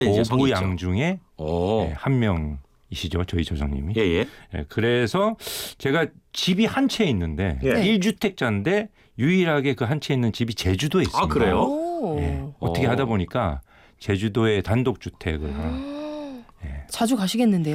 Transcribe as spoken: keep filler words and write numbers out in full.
오부양 중에 오. 네, 한 명이시죠. 저희 조상님이. 예, 예. 네, 그래서 제가 집이 한 채 있는데 예. 일 주택자인데 유일하게 그 한 채 있는 집이 제주도에 있습니다. 아, 그래요? 오. 예, 어떻게 오. 하다 보니까 제주도에 단독주택을 하나. 자주 가시겠는데요?